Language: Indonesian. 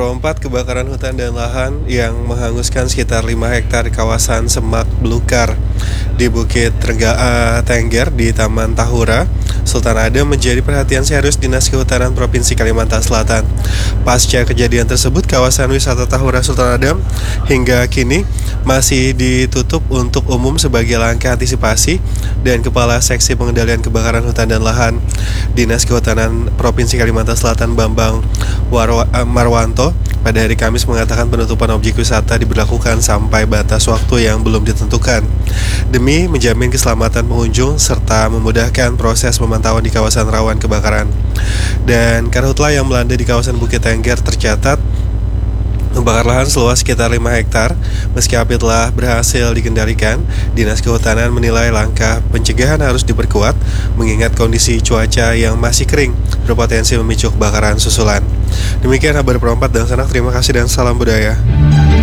Pro 4 kebakaran hutan dan lahan yang menghanguskan sekitar 5 hektar di kawasan Semak Belukar di Bukit Tengger di Taman Tahura, Sultan Adam menjadi perhatian serius Dinas Kehutanan Provinsi Kalimantan Selatan. Pasca kejadian tersebut, kawasan wisata Tahura Sultan Adam hingga kini masih ditutup untuk umum sebagai langkah antisipasi, dan Kepala Seksi Pengendalian Kebakaran Hutan dan Lahan Dinas Kehutanan Provinsi Kalimantan Selatan Bambang Marwanto pada hari Kamis mengatakan penutupan objek wisata diberlakukan sampai batas waktu yang belum ditentukan demi menjamin keselamatan pengunjung serta memudahkan proses pemantauan di kawasan rawan kebakaran. Dan karhutla yang melanda di kawasan Bukit Tengger tercatat membakar lahan seluas sekitar 5 hektar. Meski api telah berhasil dikendalikan, Dinas Kehutanan menilai langkah pencegahan harus diperkuat mengingat kondisi cuaca yang masih kering berpotensi memicu kebakaran susulan. Demikian kabar Pro 4 dan Sanak, terima kasih dan salam budaya.